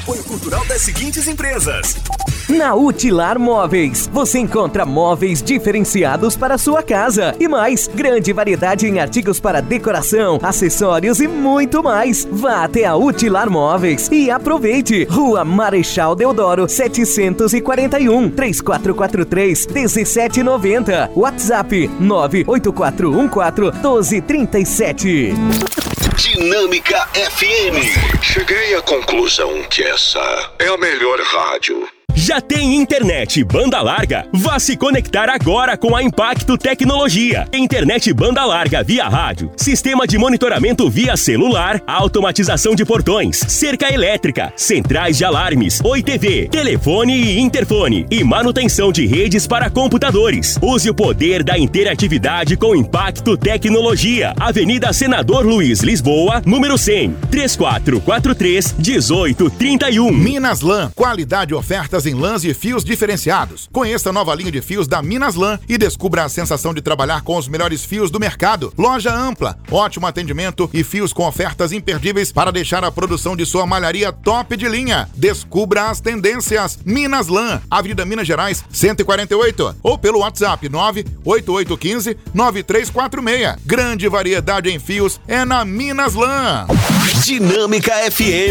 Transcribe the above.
Apoio cultural das seguintes empresas. Na Utilar Móveis, você encontra móveis diferenciados para a sua casa e mais, grande variedade em artigos para decoração, acessórios e muito mais. Vá até a Utilar Móveis e aproveite. Rua Marechal Deodoro, 741, 3443-1790. WhatsApp 98414-1237. Dinâmica FM. Cheguei à conclusão que essa é a melhor rádio. Já tem internet banda larga? Vá se conectar agora com a Impacto Tecnologia. Internet banda larga via rádio, sistema de monitoramento via celular, automatização de portões, cerca elétrica, centrais de alarmes, Oi TV, telefone e interfone e manutenção de redes para computadores. Use o poder da interatividade com Impacto Tecnologia. Avenida Senador Luiz Lisboa, número 100, 3443-1831. Minas Lã, qualidade e ofertas em lãs e fios diferenciados. Conheça a nova linha de fios da Minas Lã e descubra a sensação de trabalhar com os melhores fios do mercado. Loja ampla, ótimo atendimento e fios com ofertas imperdíveis para deixar a produção de sua malharia top de linha. Descubra as tendências. Minas Lã, Avenida Minas Gerais, 148, ou pelo WhatsApp 98815-9346. Grande variedade em fios é na Minas Lã. Dinâmica FM.